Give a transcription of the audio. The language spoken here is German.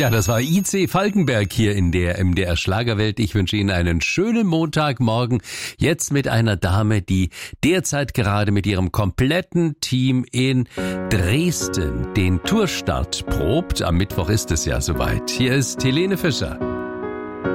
Ja, das war IC Falkenberg hier in der MDR Schlagerwelt. Ich wünsche Ihnen einen schönen Montagmorgen. Jetzt mit einer Dame, die derzeit gerade mit ihrem kompletten Team in Dresden den Tourstart probt. Am Mittwoch ist es ja soweit. Hier ist Helene Fischer.